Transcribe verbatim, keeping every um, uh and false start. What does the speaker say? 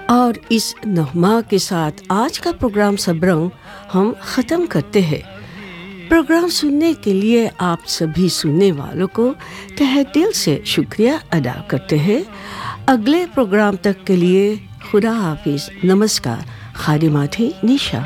और इस नगमा के साथ आज का प्रोग्राम सबरंग हम ख़त्म करते हैं। प्रोग्राम सुनने के लिए आप सभी सुनने वालों को तहे दिल से शुक्रिया अदा करते हैं। अगले प्रोग्राम तक के लिए खुदा हाफिज़, नमस्कार। खादिमा थी निशा।